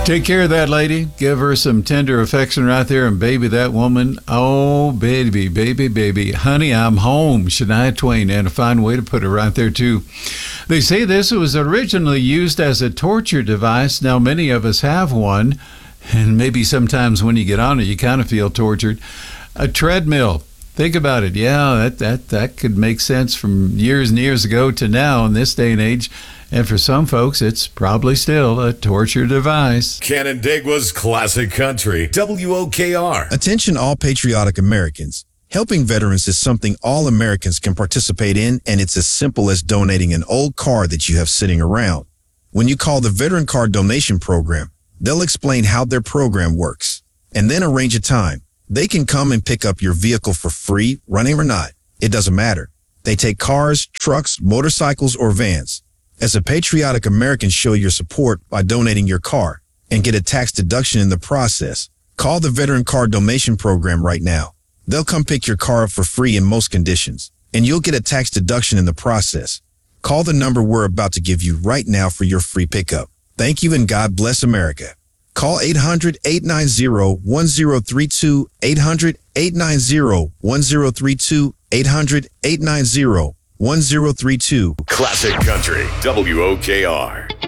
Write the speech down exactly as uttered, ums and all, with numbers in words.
Take care of that lady. Give her some tender affection right there and baby that woman. Oh, baby, baby, baby. Honey, I'm home. Shania Twain. And a fine way to put it right there, too. They say this was originally used as a torture device. Now, many of us have one. And maybe sometimes when you get on it, you kind of feel tortured. A treadmill. Think about it. Yeah, that, that, that could make sense from years and years ago to now in this day and age. And for some folks, it's probably still a torture device. Canandaigua's Classic Country, W O K R. Attention all patriotic Americans. Helping veterans is something all Americans can participate in, and it's as simple as donating an old car that you have sitting around. When you call the Veteran Car Donation Program, they'll explain how their program works, and then arrange a time. They can come and pick up your vehicle for free, running or not. It doesn't matter. They take cars, trucks, motorcycles, or vans. As a patriotic American, show your support by donating your car and get a tax deduction in the process. Call the Veteran Car Donation Program right now. They'll come pick your car up for free in most conditions, and you'll get a tax deduction in the process. Call the number we're about to give you right now for your free pickup. Thank you, and God bless America. Call eight hundred, eight nine zero, one zero three two, eight hundred, eight nine zero, one zero three two, eight hundred, eight nine zero, one zero three two. Classic Country, W O K R.